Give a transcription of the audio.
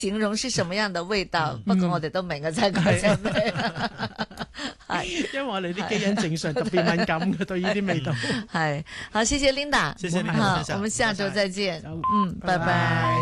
形容是什麼樣的味道，不過我哋都明嘅真係講真咩。係， 因為我哋啲基因正常特別敏感嘅對呢啲味道。 係，好，謝謝 Linda， 謝謝 Linda， 好，我們下周再見。 拜拜。 拜拜。